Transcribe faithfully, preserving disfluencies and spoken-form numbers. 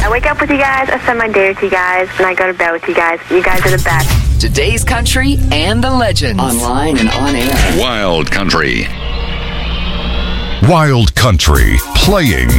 wake up with you guys, I spend my day with you guys, and I go to bed with you guys. You guys are the best. Today's country and the legends. Online and on air. Wild Country. Wild Country, playing